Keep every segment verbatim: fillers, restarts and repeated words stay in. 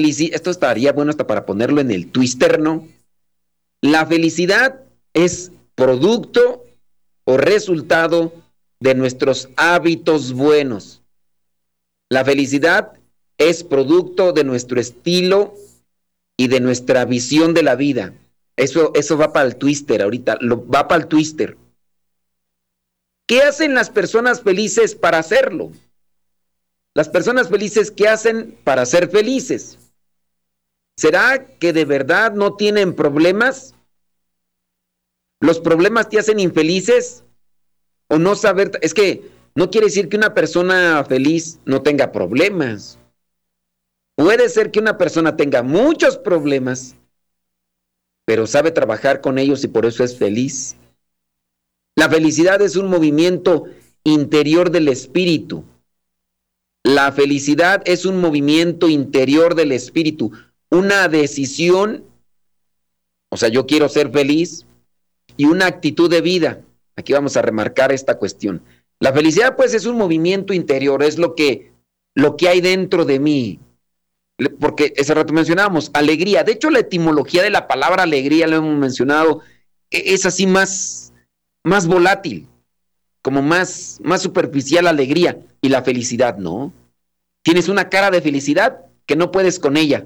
felicidad, esto estaría bueno hasta para ponerlo en el Twister, ¿no? La felicidad es producto o resultado de nuestros hábitos buenos. La felicidad es producto de nuestro estilo y de nuestra visión de la vida. Eso, eso va para el Twister ahorita, lo, va para el Twister. ¿Qué hacen las personas felices para hacerlo? Las personas felices, ¿qué hacen para ser felices? ¿Será que de verdad no tienen problemas? ¿Los problemas te hacen infelices? ¿O no saber? Es que no quiere decir que una persona feliz no tenga problemas. Puede ser que una persona tenga muchos problemas, pero sabe trabajar con ellos y por eso es feliz. La felicidad es un movimiento interior del espíritu. La felicidad es un movimiento interior del espíritu, una decisión, o sea, yo quiero ser feliz, y una actitud de vida. Aquí vamos a remarcar esta cuestión. La felicidad, pues, es un movimiento interior, es lo que, lo que hay dentro de mí. Porque ese rato mencionábamos, alegría. De hecho, la etimología de la palabra alegría, lo hemos mencionado, es así más, más volátil, como más, más superficial alegría. Y la felicidad, ¿no? Tienes una cara de felicidad que no puedes con ella.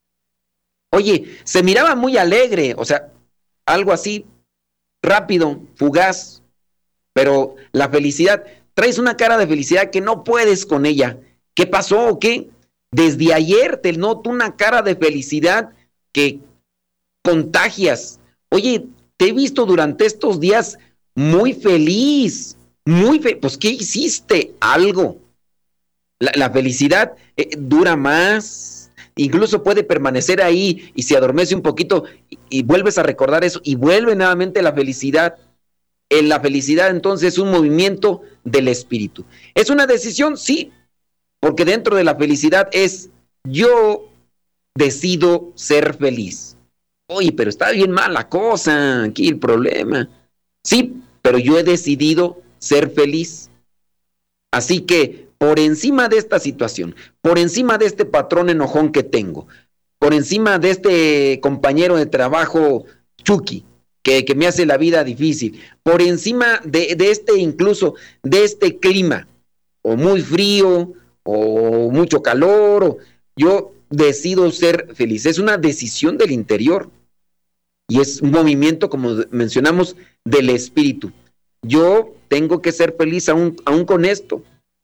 Oye, se miraba muy alegre, o sea, algo así, rápido, fugaz, pero la felicidad, traes una cara de felicidad que no puedes con ella. ¿Qué pasó o qué? Desde ayer te noto una cara de felicidad que contagias. Oye, te he visto durante estos días muy feliz, muy feliz. Pues, ¿qué hiciste? Algo. La, la felicidad eh, dura más, incluso puede permanecer ahí y se adormece un poquito y, y vuelves a recordar eso y vuelve nuevamente la felicidad. En la felicidad entonces es un movimiento del espíritu. ¿Es una decisión? Sí, porque dentro de la felicidad es yo decido ser feliz. Oye, pero está bien mal la cosa, aquí el problema. Sí, pero yo he decidido ser feliz. Así que por encima de esta situación, por encima de este patrón enojón que tengo, por encima de este compañero de trabajo Chucky, que, que me hace la vida difícil, por encima de, de este incluso, de este clima, o muy frío, o mucho calor, o yo decido ser feliz. Es una decisión del interior y es un movimiento, como mencionamos, del espíritu. Yo tengo que ser feliz aún, aún con esto.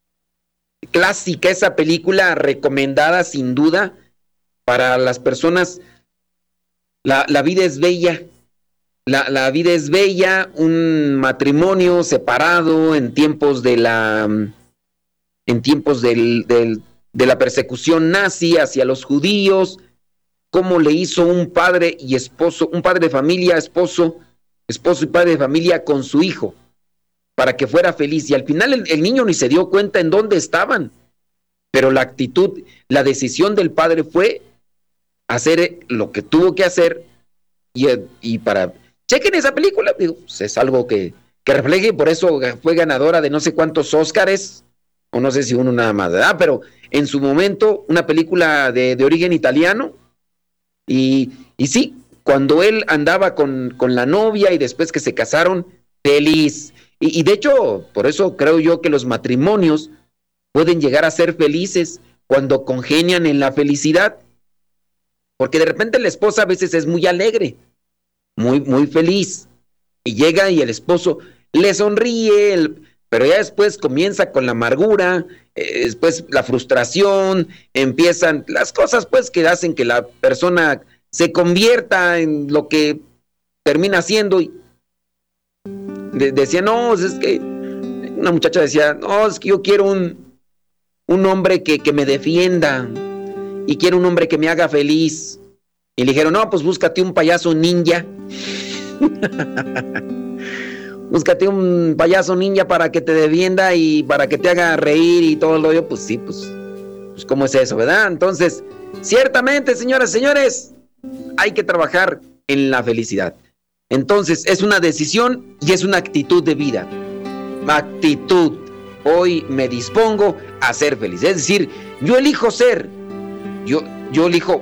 Clásica esa película, recomendada sin duda para las personas. La, la vida es bella. La, la vida es bella, un matrimonio separado en tiempos de la en tiempos del, del, de la persecución nazi hacia los judíos, cómo le hizo un padre y esposo, un padre de familia, esposo, esposo y padre de familia con su hijo, para que fuera feliz. Y al final el, el niño ni se dio cuenta en dónde estaban, pero la actitud, la decisión del padre fue hacer lo que tuvo que hacer y, y para... Chequen esa película, digo, pues es algo que, que refleje, y por eso fue ganadora de no sé cuántos Óscares, o no sé si uno nada más, ¿verdad? Pero en su momento, una película de, de origen italiano, y, y sí, cuando él andaba con, con la novia y después que se casaron, feliz. Y, y de hecho, por eso creo yo que los matrimonios pueden llegar a ser felices cuando congenian en la felicidad, porque de repente la esposa a veces es muy alegre, muy, muy feliz, y llega y el esposo le sonríe, el, pero ya después comienza con la amargura, eh, después la frustración, empiezan las cosas pues que hacen que la persona se convierta en lo que termina siendo. Y de, decía, no, es que una muchacha decía, no, es que yo quiero un, un hombre que, que me defienda y quiero un hombre que me haga feliz. Y le dijeron, no, pues búscate un payaso ninja. Búscate un payaso ninja para que te defienda y para que te haga reír y todo lo yo. Pues sí, pues, pues ¿cómo es eso, verdad? Entonces, ciertamente, señoras y señores, hay que trabajar en la felicidad. Entonces, es una decisión y es una actitud de vida. Actitud. Hoy me dispongo a ser feliz. Es decir, yo elijo ser. Yo, yo elijo